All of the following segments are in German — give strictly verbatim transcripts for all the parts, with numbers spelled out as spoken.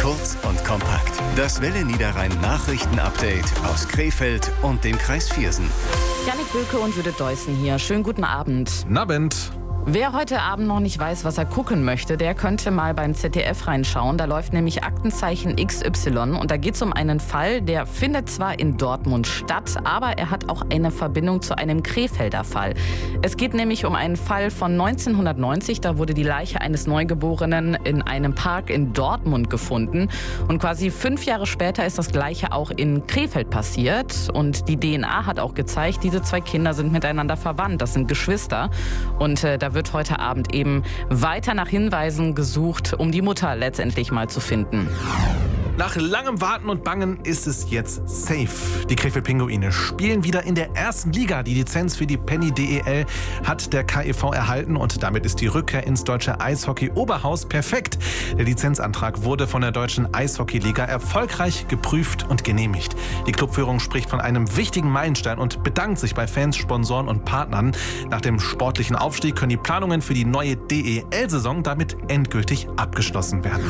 Kurz und kompakt. Das Welle Niederrhein Nachrichten-Update aus Krefeld und dem Kreis Viersen. Jannik Böke und Judith Deussen hier. Schönen guten Abend. Guten Abend. Wer heute Abend noch nicht weiß, was er gucken möchte, der könnte mal beim Z D F reinschauen. Da läuft nämlich Aktenzeichen X Y und da geht es um einen Fall, der findet zwar in Dortmund statt, aber er hat auch eine Verbindung zu einem Krefelder Fall. Es geht nämlich um einen Fall von neunzehnhundertneunzig. Da wurde die Leiche eines Neugeborenen in einem Park in Dortmund gefunden. Und quasi fünf Jahre später ist das Gleiche auch in Krefeld passiert. Und die D N A hat auch gezeigt, diese zwei Kinder sind miteinander verwandt. Das sind Geschwister. Und äh, da wird heute Abend eben weiter nach Hinweisen gesucht, um die Mutter letztendlich mal zu finden. Nach langem Warten und Bangen ist es jetzt safe. Die Krefeld Pinguine spielen wieder in der ersten Liga. Die Lizenz für die Penny D E L hat der K E V erhalten und damit ist die Rückkehr ins deutsche Eishockey-Oberhaus perfekt. Der Lizenzantrag wurde von der deutschen Eishockeyliga erfolgreich geprüft und genehmigt. Die Clubführung spricht von einem wichtigen Meilenstein und bedankt sich bei Fans, Sponsoren und Partnern. Nach dem sportlichen Aufstieg können die Planungen für die neue D E L-Saison damit endgültig abgeschlossen werden.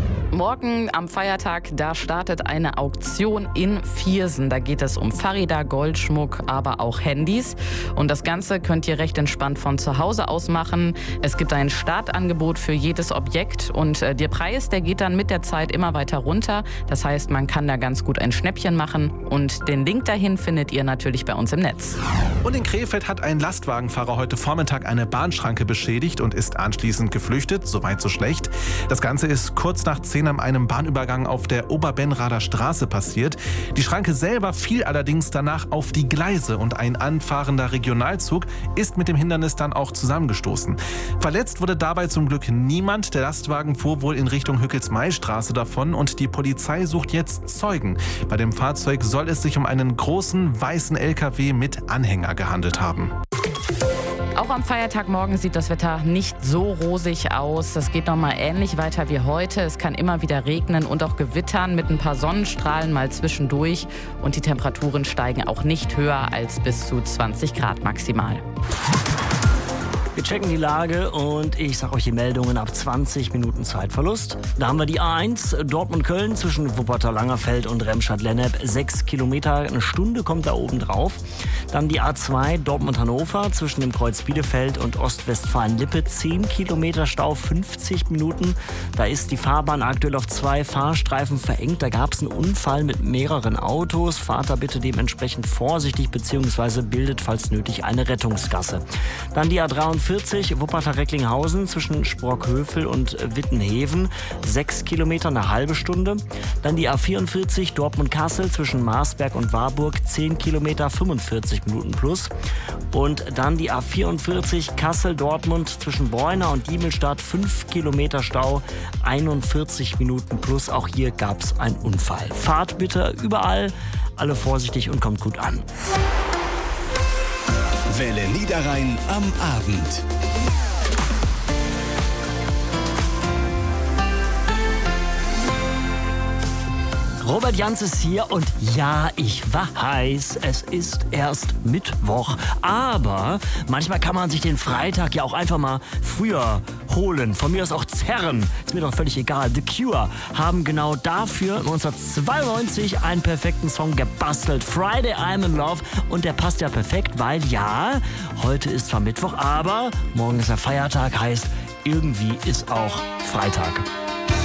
Morgen am Feiertag, da startet eine Auktion in Viersen. Da geht es um Fahrräder, Goldschmuck, aber auch Handys. Und das Ganze könnt ihr recht entspannt von zu Hause aus machen. Es gibt ein Startangebot für jedes Objekt und äh, der Preis, der geht dann mit der Zeit immer weiter runter. Das heißt, man kann da ganz gut ein Schnäppchen machen und den Link dahin findet ihr natürlich bei uns im Netz. Und in Krefeld hat ein Lastwagenfahrer heute Vormittag eine Bahnschranke beschädigt und ist anschließend geflüchtet. Soweit so schlecht. Das Ganze ist kurz nach zehn an einem Bahnübergang auf der Oberbenrader Straße passiert. Die Schranke selber fiel allerdings danach auf die Gleise und ein anfahrender Regionalzug ist mit dem Hindernis dann auch zusammengestoßen. Verletzt wurde dabei zum Glück niemand. Der Lastwagen fuhr wohl in Richtung Hückelsmaistraße davon und die Polizei sucht jetzt Zeugen. Bei dem Fahrzeug soll es sich um einen großen weißen L K W mit Anhänger gehandelt haben. Auch am Feiertagmorgen sieht das Wetter nicht so rosig aus. Es geht noch mal ähnlich weiter wie heute. Es kann immer wieder regnen und auch gewittern mit ein paar Sonnenstrahlen mal zwischendurch. Und die Temperaturen steigen auch nicht höher als bis zu zwanzig Grad maximal. Wir checken die Lage und ich sage euch die Meldungen ab zwanzig Minuten Zeitverlust. Da haben wir die A eins Dortmund-Köln zwischen Wuppertal-Langerfeld und Remscheid-Lennep. Sechs Kilometer, eine Stunde kommt da oben drauf. Dann die A zwei Dortmund-Hannover zwischen dem Kreuz Bielefeld und Ostwestfalen-Lippe. Zehn Kilometer Stau, fünfzig Minuten. Da ist die Fahrbahn aktuell auf zwei Fahrstreifen verengt. Da gab es einen Unfall mit mehreren Autos. Fahrt da bitte dementsprechend vorsichtig bzw. bildet, falls nötig, eine Rettungsgasse. Dann die A dreiundvierzig Wuppertal-Recklinghausen zwischen Sprockhövel und Wittenheven. Sechs Kilometer, eine halbe Stunde. Dann die A vierundvierzig Dortmund-Kassel zwischen Marsberg und Warburg. Zehn Kilometer, fünfundvierzig Minuten plus. Und dann die A vierundvierzig Kassel-Dortmund zwischen Bräuner und Diemelstadt. Fünf Kilometer Stau, einundvierzig Minuten plus. Auch hier gab es einen Unfall. Fahrt bitte überall, alle vorsichtig und kommt gut an. Welle Niederrhein am Abend. Robert Janz ist hier und ja, ich weiß, es ist erst Mittwoch, aber manchmal kann man sich den Freitag ja auch einfach mal früher holen. Von mir aus auch zerren, ist mir doch völlig egal. The Cure haben genau dafür neunzehnhundertzweiundneunzig einen perfekten Song gebastelt, Friday I'm in Love, und der passt ja perfekt, weil ja, heute ist zwar Mittwoch, aber morgen ist der Feiertag, heißt irgendwie ist auch Freitag.